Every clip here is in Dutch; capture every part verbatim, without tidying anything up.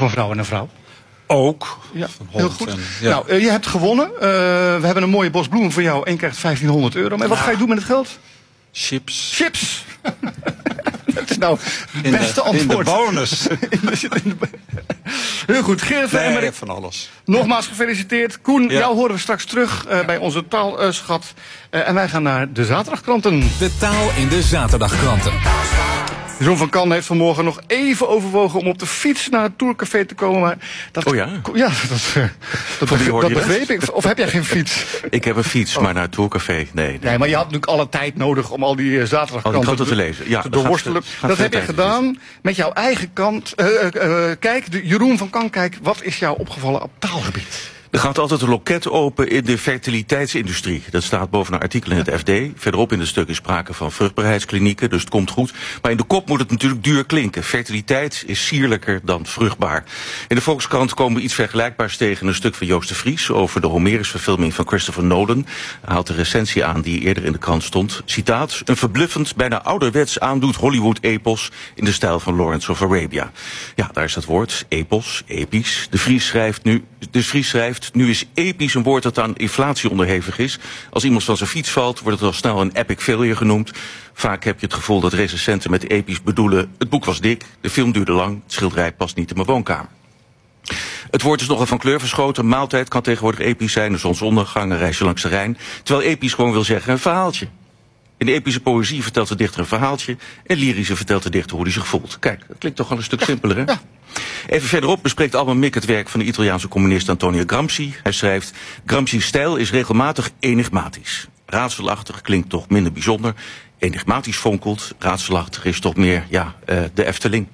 van vrouw en een vrouw? Ook. Ja, Van heel goed. En, ja. Nou, uh, je hebt gewonnen. Uh, we hebben een mooie bos bloemen voor jou. Eén krijgt vijftienhonderd euro. Maar wat ga je doen met het geld? Chips. Chips! Dat is nou het In beste de, antwoord. in de bonus. in de, in de, heel goed. Gerard van Nee, Emmerik, van alles. nogmaals gefeliciteerd. Koen, Ja. jou horen we straks terug uh, bij onze taalschat. Uh, en wij gaan naar de zaterdagkranten. De taal in de zaterdagkranten. Jeroen van Kan heeft vanmorgen nog even overwogen om op de fiets naar het Tourcafé te komen. Maar dat, Oh ja? Ja, dat, uh, dat, Van wie hoorde dat je dat? begreep ik. Of heb jij geen fiets? Ik heb een fiets, maar naar het Tourcafé, nee. nee. Nee, maar je had natuurlijk alle tijd nodig om al die uh, Al zaterdagkranten die kranten te lezen. Ja, te dat doorworstelen. gaat- gaat Dat veel heb je tijd in gedaan met jouw eigen kant. Uh, uh, uh, kijk, de Jeroen van Kan, kijk, wat is jou opgevallen op taalgebied? Er gaat altijd een loket open in de fertiliteitsindustrie. Dat staat boven een artikel in het F D. Verderop in het stuk is sprake van vruchtbaarheidsklinieken, dus het komt goed. Maar in de kop moet het natuurlijk duur klinken. Fertiliteit is sierlijker dan vruchtbaar. In de Volkskrant komen we iets vergelijkbaars tegen in een stuk van Joost de Vries over de Homerus-verfilming van Christopher Nolan. Hij haalt de recensie aan die eerder in de krant stond. Citaat: een verbluffend, bijna ouderwets aandoet Hollywood-epos in de stijl van Lawrence of Arabia. Ja, daar is dat woord, epos, episch. De Vries schrijft nu, de Vries schrijft, nu is episch een woord dat aan inflatie onderhevig is. Als iemand van zijn fiets valt, wordt het al snel een epic failure genoemd. Vaak heb je het gevoel dat recensenten met episch bedoelen: het boek was dik, de film duurde lang, het schilderij past niet in mijn woonkamer. Het woord is nogal van kleur verschoten. Een maaltijd kan tegenwoordig episch zijn, een zonsondergang, een reisje langs de Rijn. Terwijl episch gewoon wil zeggen een verhaaltje. In de epische poëzie vertelt de dichter een verhaaltje en lyrische vertelt de dichter hoe hij zich voelt. Kijk, dat klinkt toch al een stuk simpeler, hè? Ja. Even verderop bespreekt Alban Mick het werk van de Italiaanse communist Antonio Gramsci. Hij schrijft: Gramsci's stijl is regelmatig enigmatisch. Raadselachtig klinkt toch minder bijzonder. Enigmatisch fonkelt, raadselachtig is toch meer, ja, uh, de Efteling.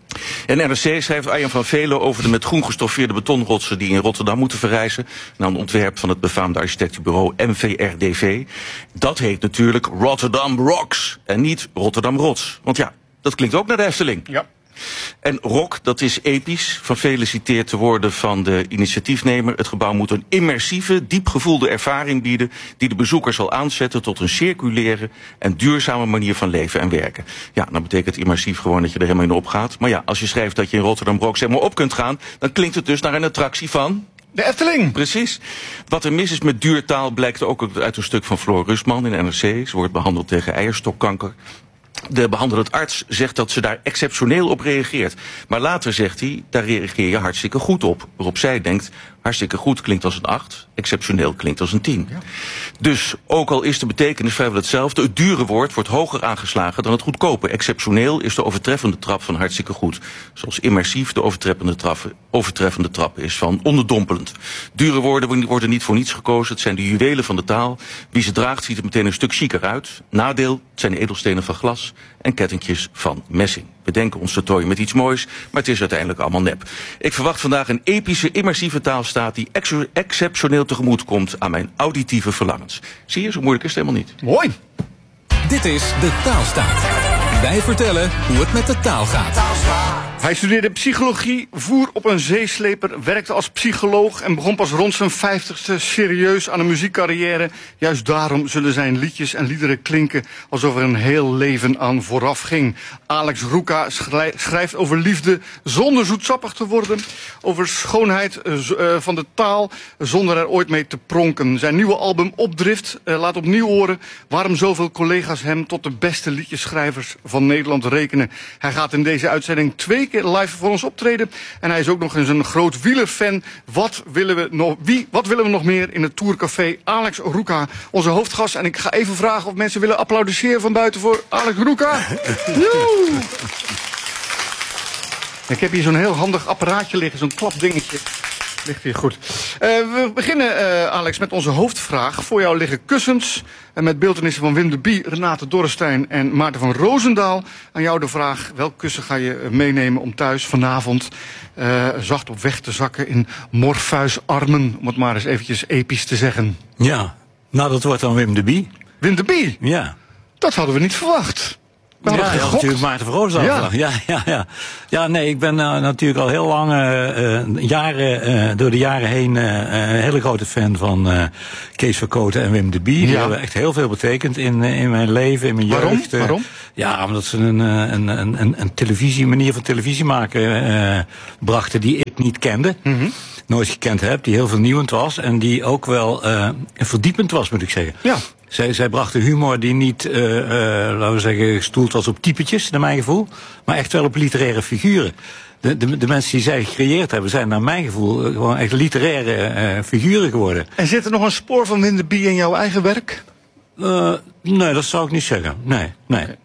En N R C schrijft Arjan van Velen over de met groen gestoffeerde betonrotsen die in Rotterdam moeten verrijzen. Na een ontwerp van het befaamde architectenbureau M V R D V. Dat heet natuurlijk Rotterdam Rocks en niet Rotterdam Rots. Want ja, dat klinkt ook naar de Efteling. Ja. En rock, dat is episch. Van Velen citeert de woorden van de initiatiefnemer: het gebouw moet een immersieve, diepgevoelde ervaring bieden die de bezoeker zal aanzetten tot een circulaire en duurzame manier van leven en werken. Ja, dan betekent immersief gewoon dat je er helemaal in opgaat. Maar ja, als je schrijft dat je in Rotterdam Rocks helemaal op kunt gaan, dan klinkt het dus naar een attractie van De Efteling! Precies. Wat er mis is met duurtaal blijkt ook uit een stuk van Floor Rustman in N R C. Ze wordt behandeld tegen eierstokkanker. De behandelend arts zegt dat ze daar exceptioneel op reageert. Maar later zegt hij, daar reageer je hartstikke goed op. Waarop zij denkt, hartstikke goed klinkt als een acht, exceptioneel klinkt als een tien. Ja. Dus, ook al is de betekenis vrijwel hetzelfde, het dure woord wordt hoger aangeslagen dan het goedkope. Exceptioneel is de overtreffende trap van hartstikke goed. Zoals immersief de overtreffende trap, overtreffende trap is van onderdompelend. Dure woorden worden niet voor niets gekozen. Het zijn de juwelen van de taal. Wie ze draagt ziet er meteen een stuk chiquer uit. Nadeel, het zijn edelstenen van glas en kettingjes van messing. We denken ons te tooien met iets moois, maar het is uiteindelijk allemaal nep. Ik verwacht vandaag een epische, immersieve taalstaat die ex exceptioneel tegemoet komt aan mijn auditieve verlangens. Zie je, zo moeilijk is het helemaal niet. Mooi! Dit is de Taalstaat. Wij vertellen hoe het met de taal gaat. Hij studeerde psychologie, voer op een zeesleper, werkte als psycholoog en begon pas rond zijn vijftigste serieus aan een muziekcarrière. Juist daarom zullen zijn liedjes en liederen klinken alsof er een heel leven aan vooraf ging. Alex Ruka schrijft over liefde zonder zoetsappig te worden, over schoonheid uh, van de taal zonder er ooit mee te pronken. Zijn nieuwe album Opdrift uh, laat opnieuw horen waarom zoveel collega's hem tot de beste liedjeschrijvers van Nederland rekenen. Hij gaat in deze uitzending twee keer live voor ons optreden. En hij is ook nog eens een groot wielerfan. Wat willen we nog, wie, wat willen we nog meer in het Tourcafé? Alex Ruka, onze hoofdgast. En ik ga even vragen of mensen willen applaudisseren van buiten voor Alex Ruka. Ik heb hier zo'n heel handig apparaatje liggen, zo'n klapdingetje. Ligt hier goed. Uh, we beginnen, uh, Alex, met onze hoofdvraag. Voor jou liggen kussens uh, met beeltenissen van Wim de Bie, Renate Dorrestein en Maarten van Roosendaal. Aan jou de vraag, welk kussen ga je uh, meenemen om thuis vanavond uh, zacht op weg te zakken in Morpheus armen, om het maar eens eventjes episch te zeggen. Ja, nou dat wordt dan Wim de Bie. Wim de Bie? Ja. Dat hadden we niet verwacht. We Ja, hadden ja, natuurlijk Maarten van Roosendaal. Ja. Ja. Ja, ja, ja. ja, nee, ik ben uh, natuurlijk al heel lang, uh, uh, jaren, uh, door de jaren heen, uh, een hele grote fan van uh, Kees Verkoten en Wim de Bie. Die Ja. hebben echt heel veel betekend in, uh, in mijn leven, in mijn Waarom? jeugd. Uh, Waarom? Ja, omdat ze een, een, een, een, een televisie, manier van televisie maken uh, brachten die ik ik niet kende. Mm-hmm. Nooit gekend heb, die heel vernieuwend was. En die ook wel uh, verdiepend was, moet ik zeggen. Ja. Zij, zij brachten humor die niet, uh, uh, laten we zeggen, gestoeld was op typetjes, naar mijn gevoel. Maar echt wel op literaire figuren. De, de, de mensen die zij gecreëerd hebben, zijn naar mijn gevoel gewoon echt literaire uh, figuren geworden. En zit er nog een spoor van Wim de Bie in jouw eigen werk? Uh, nee, dat zou ik niet zeggen. Nee, nee.